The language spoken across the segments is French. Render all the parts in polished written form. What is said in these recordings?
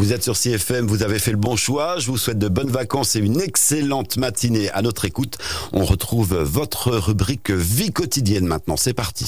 Vous êtes sur CFM, vous avez fait le bon choix. Je vous souhaite de bonnes vacances et une excellente matinée à notre écoute. On retrouve votre rubrique Vie quotidienne maintenant. C'est parti.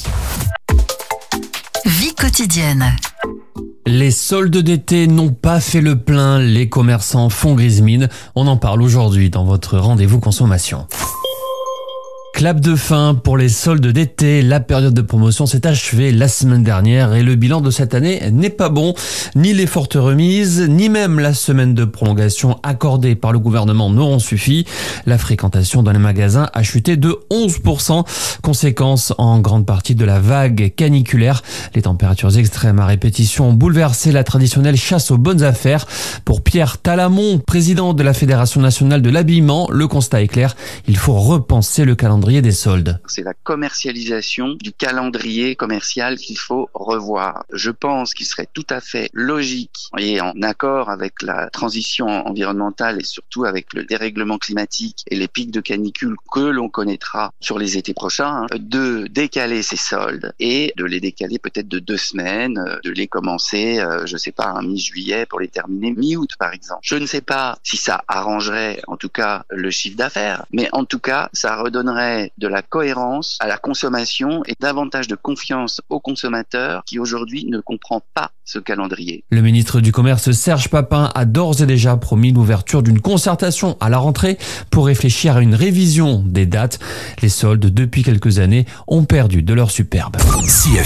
Vie quotidienne. Les soldes d'été n'ont pas fait le plein, les commerçants font grise mine. On en parle aujourd'hui dans votre rendez-vous consommation. Clap de fin pour les soldes d'été. La période de promotion s'est achevée la semaine dernière et le bilan de cette année n'est pas bon. Ni les fortes remises, ni même la semaine de prolongation accordée par le gouvernement n'auront suffi. La fréquentation dans les magasins a chuté de 11%. Conséquence en grande partie de la vague caniculaire. Les températures extrêmes à répétition ont bouleversé la traditionnelle chasse aux bonnes affaires. Pour Pierre Talamon, président de la Fédération nationale de l'habillement, le constat est clair. Il faut repenser le calendrier des soldes. C'est la commercialisation du calendrier commercial qu'il faut revoir. Je pense qu'il serait tout à fait logique et en accord avec la transition environnementale et surtout avec le dérèglement climatique et les pics de canicule que l'on connaîtra sur les étés prochains, de décaler ces soldes et de les décaler peut-être de 2 semaines, de les commencer, mi-juillet pour les terminer mi-août par exemple. Je ne sais pas si ça arrangerait en tout cas le chiffre d'affaires, mais en tout cas ça redonnerait de la cohérence à la consommation et davantage de confiance aux consommateurs qui aujourd'hui ne comprend pas ce calendrier. Le ministre du Commerce Serge Papin a d'ores et déjà promis l'ouverture d'une concertation à la rentrée pour réfléchir à une révision des dates. Les soldes depuis quelques années ont perdu de leur superbe. CFM.